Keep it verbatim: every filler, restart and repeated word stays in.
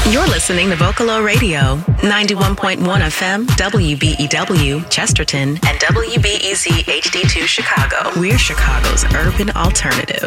You're listening to Vocalo Radio, ninety-one point one F M, W B E W, Chesterton, and W B E Z H D two Chicago. We're Chicago's urban alternative.